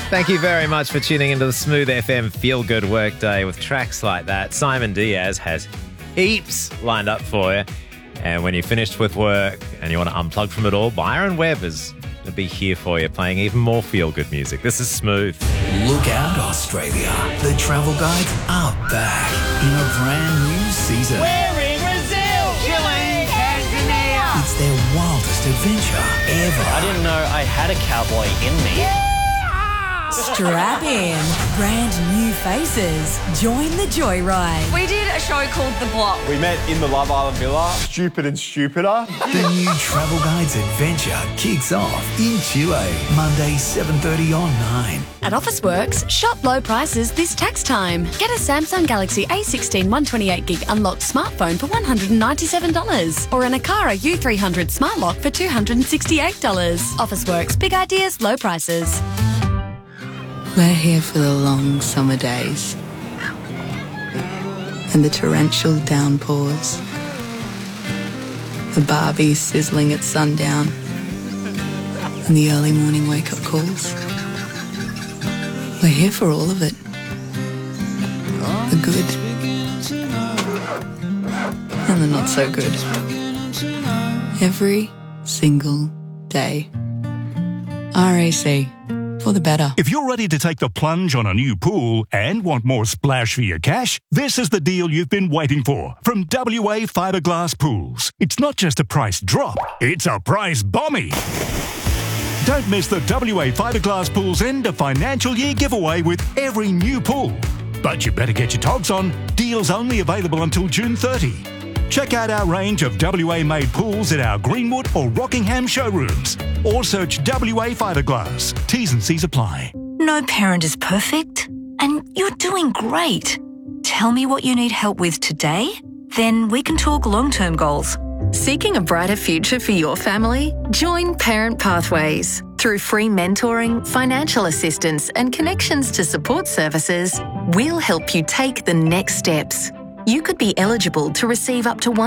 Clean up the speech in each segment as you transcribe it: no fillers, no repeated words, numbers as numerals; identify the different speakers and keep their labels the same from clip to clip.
Speaker 1: Thank you very much for tuning into the Smooth FM Feel Good Workday with tracks like that. Simon Diaz has heaps lined up for you. And when you're finished with work and you want to unplug from it all, Byron Webb is going to be here for you, playing even more feel-good music. This is Smooth.
Speaker 2: Look out, Australia. The travel guides are back in a brand new season.
Speaker 3: We're in Brazil, Chile, Tanzania.
Speaker 2: It's their wildest adventure ever.
Speaker 4: I didn't know I had a cowboy in me.
Speaker 5: Strap in. Brand new faces. Join the joyride.
Speaker 6: We did a show called The Block.
Speaker 7: We met in the Love Island Villa. Stupid and stupider.
Speaker 2: The new Travel Guides adventure kicks off in Chile, Monday 7:30 on 9.
Speaker 8: At Officeworks, shop low prices this tax time. Get a Samsung Galaxy A16 128GB unlocked smartphone for $197 or an Akara U300 Smart Lock for $268. Officeworks, big ideas, low prices.
Speaker 9: We're here for the long summer days and the torrential downpours, the Barbie sizzling at sundown and the early morning wake-up calls. We're here for all of it. The good and the not so good. Every single day. RAC. For the better.
Speaker 10: If you're ready to take the plunge on a new pool and want more splash for your cash, this is the deal you've been waiting for from WA Fiberglass Pools. It's not just a price drop, it's a price bombie. Don't miss the WA Fiberglass Pools end of financial year giveaway with every new pool. But you better get your togs on. Deals only available until June 30. Check out our range of WA-made pools at our Greenwood or Rockingham showrooms. Or search WA Fiberglass. T's and C's apply.
Speaker 11: No parent is perfect, and you're doing great. Tell me what you need help with today, then we can talk long-term goals.
Speaker 12: Seeking a brighter future for your family? Join Parent Pathways. Through free mentoring, financial assistance, and connections to support services, we'll help you take the next steps. You could be eligible to receive up to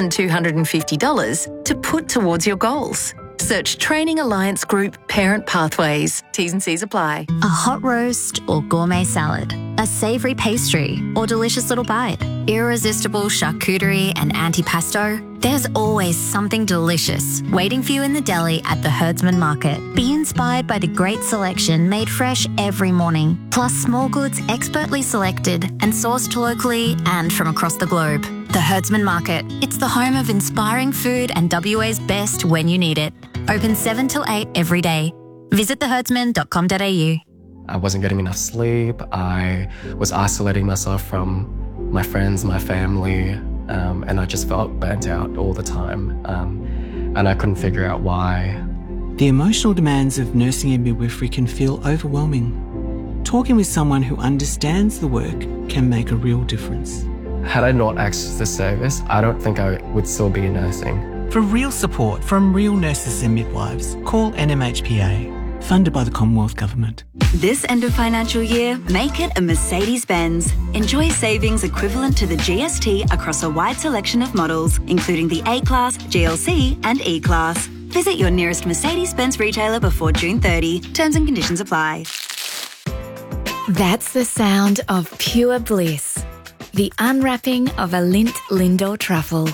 Speaker 12: $1,250 to put towards your goals. Search Training Alliance Group Parent Pathways. T's and C's apply.
Speaker 13: A hot roast or gourmet salad, a savoury pastry or delicious little bite, irresistible charcuterie and antipasto. There's always something delicious waiting for you in the deli at the Herdsman Market. Be inspired by the great selection made fresh every morning, plus small goods expertly selected and sourced locally and from across the globe. The Herdsman Market. It's the home of inspiring food and WA's best when you need it. Open 7 till 8 every day. Visit theherdsman.com.au.
Speaker 14: I wasn't getting enough sleep. I was isolating myself from my friends, my family, and I just felt burnt out all the time. And I couldn't figure out why.
Speaker 15: The emotional demands of nursing and midwifery can feel overwhelming. Talking with someone who understands the work can make a real difference.
Speaker 14: Had I not accessed this service, I don't think I would still be nursing.
Speaker 15: For real support from real nurses and midwives, call NMHPA, funded by the Commonwealth Government.
Speaker 16: This end of financial year, make it a Mercedes-Benz. Enjoy savings equivalent to the GST across a wide selection of models, including the A-Class, GLC and E-Class. Visit your nearest Mercedes-Benz retailer before June 30. Terms and conditions apply.
Speaker 17: That's the sound of pure bliss. The unwrapping of a Lindt Lindor truffle.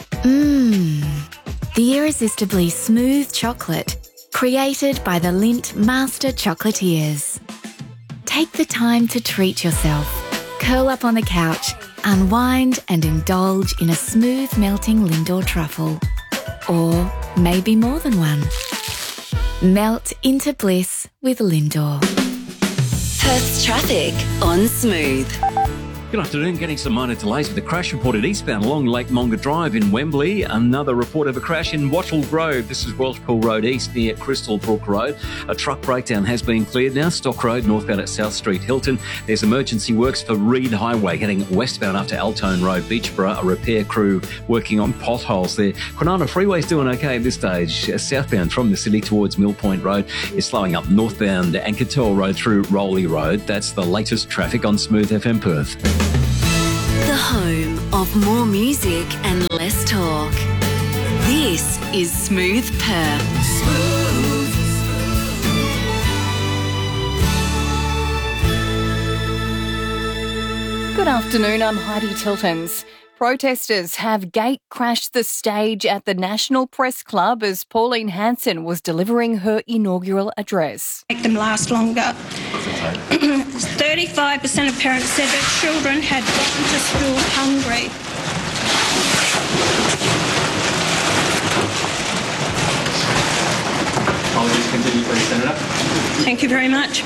Speaker 17: The irresistibly smooth chocolate created by the Lindt Master Chocolatiers. Take the time to treat yourself. Curl up on the couch, unwind and indulge in a smooth melting Lindor truffle. Or maybe more than one. Melt into bliss with Lindor.
Speaker 16: Perth's traffic on Smooth.
Speaker 18: Good afternoon. Getting some minor delays with a crash reported eastbound along Lake Monga Drive in Wembley. Another report of a crash in Wattle Road. This is Welshpool Road East near Crystal Brook Road. A truck breakdown has been cleared now. Stock Road northbound at South Street Hilton. There's emergency works for Reed Highway getting westbound up to Altone Road, Beachborough. A repair crew working on potholes there. Kwinana Freeway's doing okay at this stage. Southbound from the city towards Mill Point Road is slowing up northbound Anketel Road through Rowley Road. That's the latest traffic on Smooth FM Perth.
Speaker 16: The home of more music and less talk. This is Smooth Perth.
Speaker 6: Good afternoon, I'm Heidi Tiltons. Protesters have gate-crashed the stage at the National Press Club as Pauline Hanson was delivering her inaugural address.
Speaker 19: Make them last longer. 35% of parents said their children had gone to school hungry.
Speaker 20: I'll just continue, please, Senator.
Speaker 19: Thank you very much.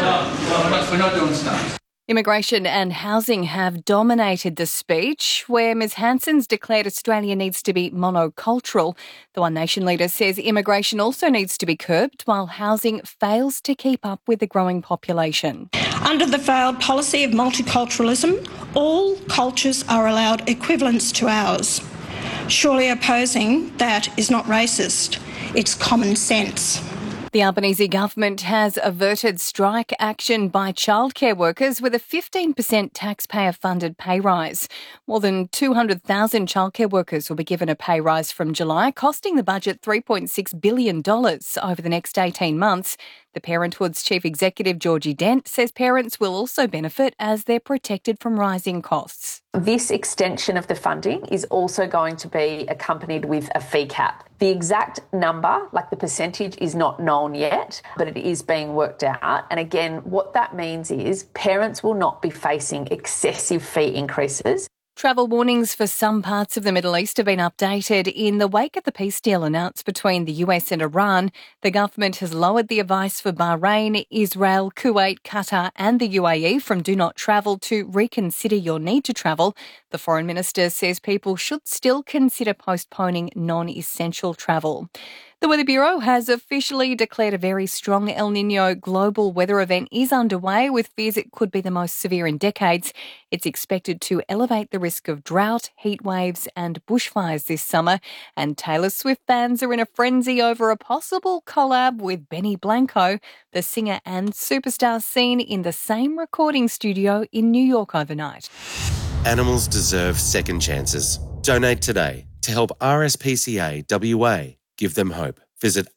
Speaker 20: We're not doing stuff.
Speaker 6: Immigration and housing have dominated the speech, where Ms Hanson's declared Australia needs to be monocultural. The One Nation leader says immigration also needs to be curbed while housing fails to keep up with the growing population.
Speaker 19: Under the failed policy of multiculturalism, all cultures are allowed equivalence to ours. Surely opposing that is not racist, it's common sense.
Speaker 6: The Albanese government has averted strike action by childcare workers with a 15% taxpayer-funded pay rise. More than 200,000 childcare workers will be given a pay rise from July, costing the budget $3.6 billion over the next 18 months. The Parenthood's chief executive, Georgie Dent, says parents will also benefit as they're protected from rising costs.
Speaker 21: This extension of the funding is also going to be accompanied with a fee cap. The exact number, like the percentage, is not known yet, but it is being worked out. And again, what that means is parents will not be facing excessive fee increases.
Speaker 6: Travel warnings for some parts of the Middle East have been updated. In the wake of the peace deal announced between the US and Iran, the government has lowered the advice for Bahrain, Israel, Kuwait, Qatar and the UAE from do not travel to reconsider your need to travel. The Foreign Minister says people should still consider postponing non-essential travel. The Weather Bureau has officially declared a very strong El Niño global weather event is underway, with fears it could be the most severe in decades. It's expected to elevate the risk of drought, heat waves and bushfires this summer. And Taylor Swift fans are in a frenzy over a possible collab with Benny Blanco, the singer and superstar seen in the same recording studio in New York overnight.
Speaker 22: Animals deserve second chances. Donate today to help RSPCA WA. Give them hope. Visit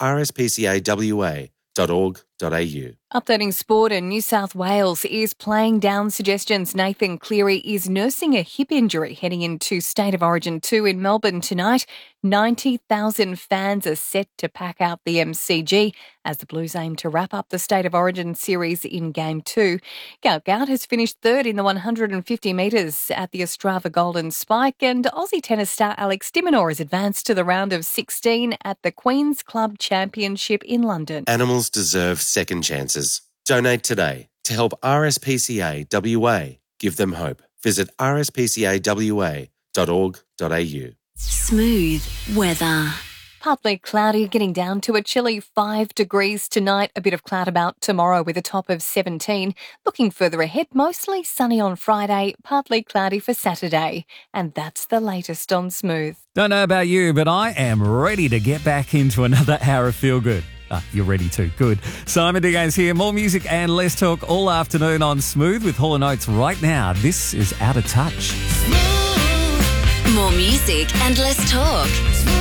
Speaker 22: rspcawa.org.au.
Speaker 6: Updating sport, and New South Wales is playing down suggestions Nathan Cleary is nursing a hip injury heading into State of Origin 2 in Melbourne tonight. 90,000 fans are set to pack out the MCG as the Blues aim to wrap up the State of Origin series in Game 2. Gail Gout has finished third in the 150 metres at the Ostrava Golden Spike, and Aussie tennis star Alex de Minaur has advanced to the round of 16 at the Queen's Club Championship in London.
Speaker 22: Animals deserve second chances. Donate today to help RSPCA WA. Give them hope. Visit rspcawa.org.au.
Speaker 5: Smooth weather.
Speaker 6: Partly cloudy, getting down to a chilly 5 degrees tonight. A bit of cloud about tomorrow with a top of 17. Looking further ahead, mostly sunny on Friday, partly cloudy for Saturday. And that's the latest on Smooth.
Speaker 23: Don't know about you, but I am ready to get back into another hour of Feel Good. You're ready too. Good. Simon Diggo's here. More music and less talk all afternoon on Smooth with Hall & Oates right now. This is Out of Touch.
Speaker 5: More music and less talk.